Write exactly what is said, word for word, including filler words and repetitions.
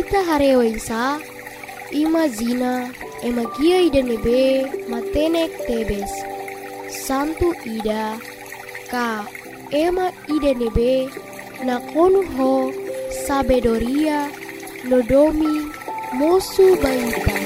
ita harewaisa ima zina ema gia ida nebe matenek tebes santu ida ka ema ida nebe na konu ho sabedoria nodomi mosu baita.